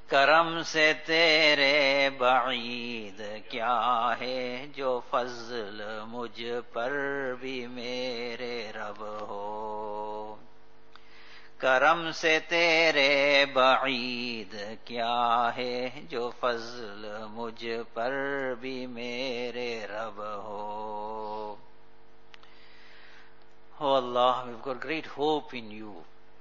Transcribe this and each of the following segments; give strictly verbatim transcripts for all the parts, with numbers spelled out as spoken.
करम से तेरे बईद क्या है जो फजल मुझ पर भी मेरे रब हो। करम से तेरे बईद क्या है जो फजल मुझ पर भी मेरे रब हो। Oh Allah, we've got great hope in you.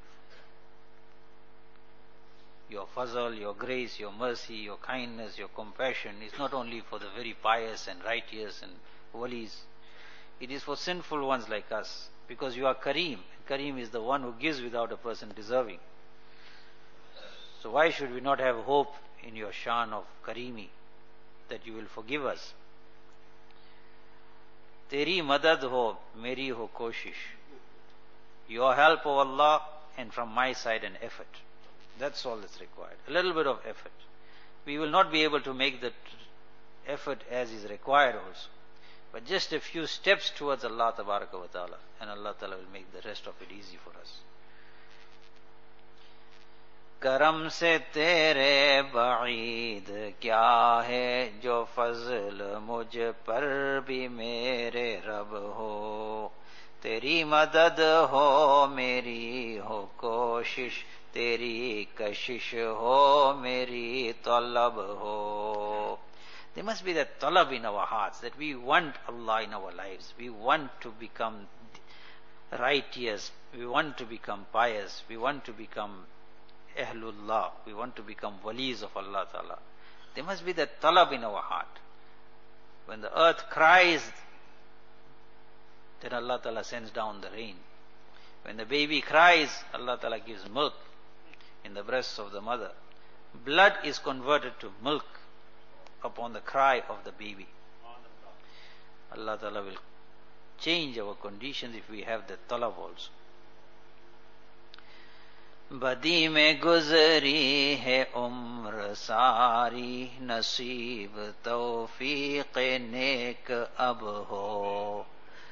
Your fazl, your grace, your mercy, your kindness, your compassion is not only for the very pious and righteous and walis. It is for sinful ones like us. Because you are Kareem. Kareem is the one who gives without a person deserving. So why should we not have hope in your shan of Kareemi, that you will forgive us? Teri madad ho, meri ho koshish. Your help, O Allah, and from my side an effort. That's all that's required. A little bit of effort. We will not be able to make the effort as is required also. But just a few steps towards Allah Tabaraka wa Ta'ala, and Allah Ta'ala will make the rest of it easy for us. करम से तेरे बईद क्या है जो फजल मुझ पर भी मेरे रब हो। तेरी मदद हो मेरी हो कोशिश, तेरी कशिश हो मेरी तलब हो। There must be that talab in our hearts, that we want Allah in our lives. We want to become righteous. We want to become pious. We want to become Ahlullah. We want to become walis of Allah Ta'ala. There must be that talab in our heart. When the earth cries, then Allah Ta'ala sends down the rain. When the baby cries, Allah Ta'ala gives milk in the breasts of the mother. Blood is converted to milk upon the cry of the baby. Allah Ta'ala will change our conditions if we have that talab also. बदी में गुजरी है उम्र सारी, नसीब तौफीक नेक अब हो।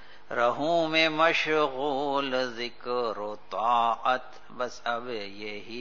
रहूं में मशगूल जिक्र ताअत, बस अब यही